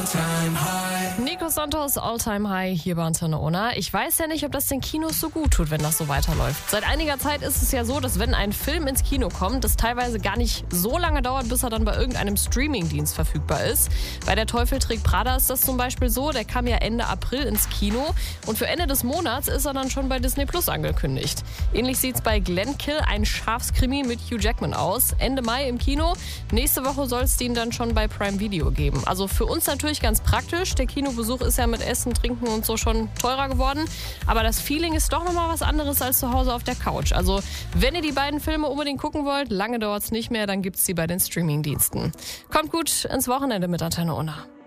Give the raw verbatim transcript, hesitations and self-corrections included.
Nico Santos, All-Time High hier bei Antenne Ona. Ich weiß ja nicht, ob das den Kinos so gut tut, wenn das so weiterläuft. Seit einiger Zeit ist es ja so, dass wenn ein Film ins Kino kommt, das teilweise gar nicht so lange dauert, bis er dann bei irgendeinem Streamingdienst verfügbar ist. Bei Der Teufel trägt Prada ist das zum Beispiel so. Der kam ja Ende April ins Kino und für Ende des Monats ist er dann schon bei Disney Plus angekündigt. Ähnlich sieht es bei Glenkill, ein Schafskrimi mit Hugh Jackman, aus. Ende Mai im Kino. Nächste Woche soll es den dann schon bei Prime Video geben. Also für uns natürlich ganz praktisch. Der Kinobesuch ist ja mit Essen, Trinken und so schon teurer geworden. Aber das Feeling ist doch nochmal was anderes als zu Hause auf der Couch. Also wenn ihr die beiden Filme unbedingt gucken wollt, lange dauert es nicht mehr, dann gibt es sie bei den Streamingdiensten. Kommt gut ins Wochenende mit Antenne Ona.